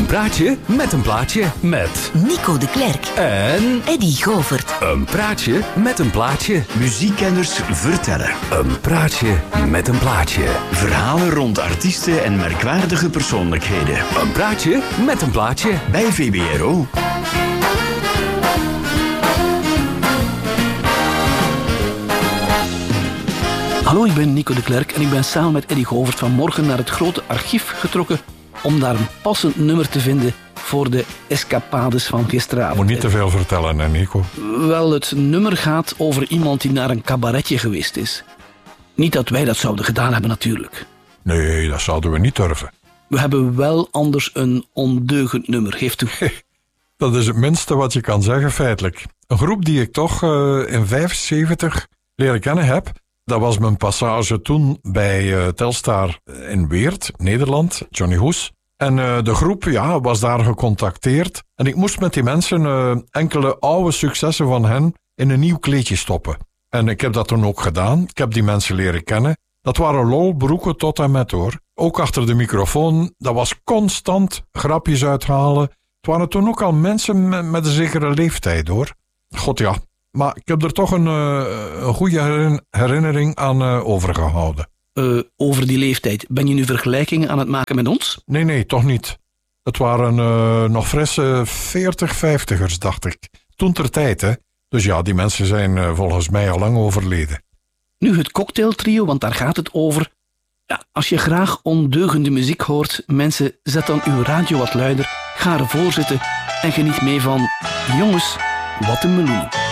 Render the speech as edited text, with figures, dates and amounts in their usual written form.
Een praatje met een plaatje met Nico de Klerk en Eddie Govert. een praatje met een plaatje. Muziekkenners vertellen. Een praatje met een plaatje. Verhalen rond artiesten en merkwaardige persoonlijkheden. Een praatje met een plaatje. Bij VBRO. Hallo, ik ben Nico de Klerk en ik ben samen met Eddie Govert vanmorgen naar het grote archief getrokken om daar een passend nummer te vinden voor de escapades van gisteravond. Moet niet te veel vertellen, hè, Nico? Wel, het nummer gaat over iemand die naar een cabaretje geweest is. Niet dat wij dat zouden gedaan hebben natuurlijk. Nee, dat zouden we niet durven. We hebben wel anders een ondeugend nummer, geef toe. Dat is het minste wat je kan zeggen, feitelijk. Een groep die ik toch in 75 leren kennen heb. Dat was mijn passage toen bij Telstar in Weert, Nederland, Johnny Hoes. En de groep was daar gecontacteerd. En ik moest met die mensen enkele oude successen van hen in een nieuw kleedje stoppen. En ik heb dat toen ook gedaan. Ik heb die mensen leren kennen. Dat waren lolbroeken tot en met, hoor. Ook achter de microfoon, dat was constant grapjes uithalen. Het waren toen ook al mensen met een zekere leeftijd, hoor. God ja, maar ik heb er toch een goede herinnering aan overgehouden. Over die leeftijd, ben je nu vergelijkingen aan het maken met ons? Nee, toch niet. Het waren nog frisse 40-50ers, dacht ik. Toen ter tijd, hè. Dus ja, die mensen zijn volgens mij al lang overleden. Nu het cocktailtrio, want daar gaat het over. Ja, als je graag ondeugende muziek hoort, mensen, zet dan uw radio wat luider, ga ervoor zitten en geniet mee van Jongens, wat een meloen.